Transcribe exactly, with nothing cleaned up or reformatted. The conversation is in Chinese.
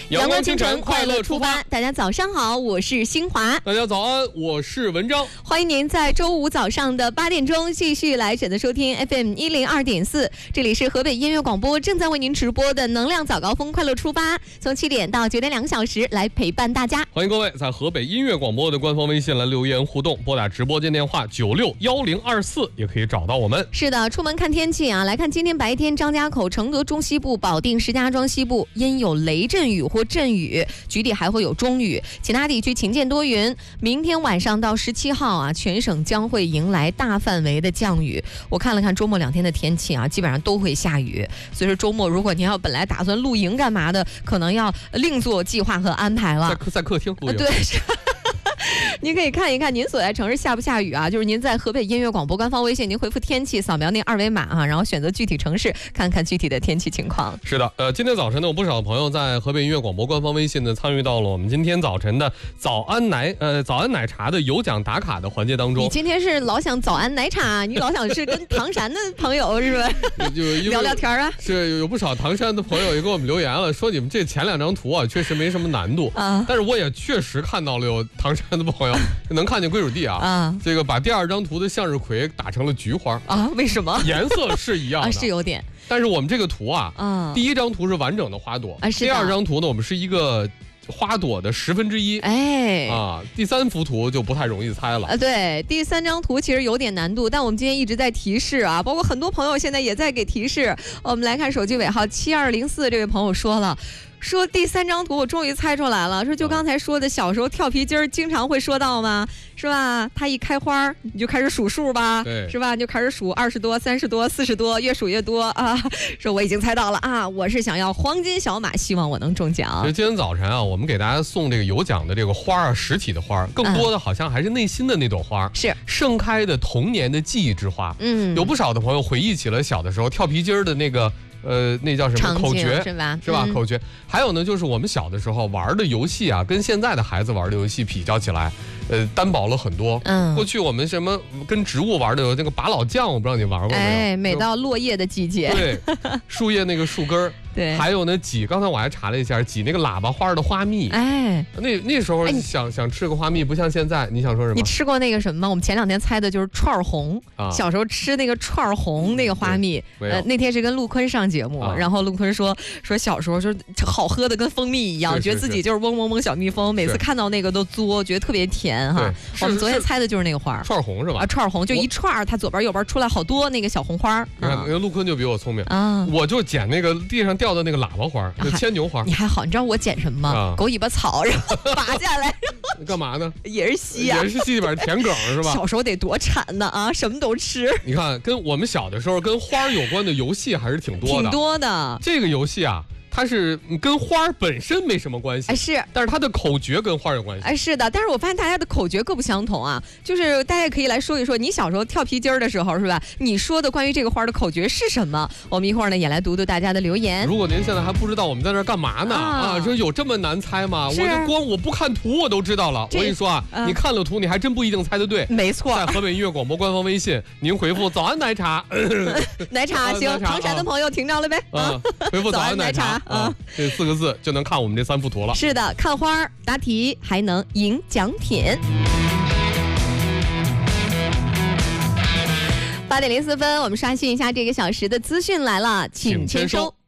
阳光清晨，快乐出发。大家早上好，我是新华。 大家早安，我是文章。 欢迎您在周五早上的八点钟继续来选择收听 F M 一零二点四，这里是河北音乐广播正在为您直播的能量早高峰快乐出发，从七点到九点两个小时来陪伴大家。 欢迎各位在河北音乐广播的官方微信来留言互动，拨打直播间电话九六幺零二四也可以找到我们。 是的，出门看天气啊，来看今天白天张家口、承德中西部、保定、石家庄西部阴有雷阵雨或阵雨，局地还会有中雨，其他地区晴间多云。明天晚上到十七号啊，全省将会迎来大范围的降雨。我看了看周末两天的天气啊，基本上都会下雨，所以说周末如果您要本来打算露营干嘛的，可能要另做计划和安排了。 在在客厅露营。 对。您可以看一看您所在城市下不下雨啊，就是您在河北音乐广播官方微信，您回复天气，扫描那二维码啊，然后选择具体城市，看看具体的天气情况。 是的，呃，今天早晨呢，有不少朋友在河北音乐广播官方微信呢参与到了我们今天早晨的早安奶呃早安奶茶的有奖打卡的环节当中。 你今天是老想早安奶茶，你老想是跟唐山的朋友是吧？ 就聊聊天啊。 是有不少唐山的朋友也给我们留言了，说你们这前两张图啊确实没什么难度啊，但是我也确实看到了有唐山的朋友能看见归属地啊，啊，这个把第二张图的向日葵打成了菊花啊？为什么？ 颜色是一样的， 啊、是有点。 但是我们这个图啊，啊，第一张图是完整的花朵，啊、第二张图呢，我们是一个花朵的十分之一，哎，啊，第三幅图就不太容易猜了。啊， 对，第三张图其实有点难度，但我们今天一直在提示啊，包括很多朋友现在也在给提示。我们来看手机尾号七二零四这位朋友说了。说第三张图我终于猜出来了，说就刚才说的小时候跳皮筋儿经常会说到吗？是吧？它一开花你就开始数数吧，是吧？你就开始数二十多、三十多、四十多，越数越多啊！说我已经猜到了啊，我是想要黄金小马，希望我能中奖。 今天早晨啊，我们给大家送这个有奖的这个花啊，实体的花，更多的好像还是内心的那朵花， 是、嗯、 盛开的童年的记忆之花。嗯，有不少的朋友回忆起了小的时候跳皮筋儿的那个。呃，那叫什么口诀是吧？ 是吧？ 嗯、 口诀。还有呢，就是我们小的时候玩的游戏啊，跟现在的孩子玩的游戏比较起来，呃，单薄了很多。嗯，过去我们什么跟植物玩的有那个拔老将，我不知道你玩过没有？ 哎，每到落叶的季节， 对，树叶那个树根儿。 对， 还有呢，挤，刚才我还查了一下，挤那个喇叭花的花蜜。哎，那那时候想、哎、想吃个花蜜，不像现在。你想说什么？ 你吃过那个什么吗？我们前两天猜的就是串红、啊。小时候吃那个串红那个花蜜，呃，那天是跟陆坤上节目，啊、然后陆坤说说小时候说好喝的跟蜂蜜一样， 是是是， 觉得自己就是嗡嗡嗡小蜜蜂，每次看到那个都作，觉得特别甜哈。我们昨天猜的就是那个花， 串红是吧？ 啊，串红就一串，它左边右边出来好多那个小红花。 你看，那个陆坤就比我聪明啊，我就捡那个地上掉的那个喇叭花。就牵牛花， 你还好，你知道我捡什么吗？啊、狗尾巴草，然后拔下来， 干嘛呢？ 也是吸啊， 也是吸里边甜梗是吧？ 小时候得多馋呢啊，什么都吃。 你看，跟我们小的时候跟花有关的游戏还是挺多的， 挺多的。 这个游戏啊。它是跟花本身没什么关系， 哎是， 但是它的口诀跟花有关系， 哎是的，但是我发现大家的口诀各不相同啊，就是大家可以来说一说，你小时候跳皮筋儿的时候是吧？你说的关于这个花的口诀是什么？我们一会儿呢也来读读大家的留言。 如果您现在还不知道我们在这干嘛呢啊，啊，说有这么难猜吗？我就光我不看图我都知道了。我跟你说啊，啊，你看了图你还真不一定猜得对。 没错， 在河北音乐广播官方微信，您回复早安奶茶， 奶茶行，唐山的朋友听着了呗？ 啊，回复早安奶茶啊，这四个字就能看我们这三幅图了。 是的，看花答题还能赢奖品。八点零四分，我们刷新一下这个小时的资讯来了，请签收。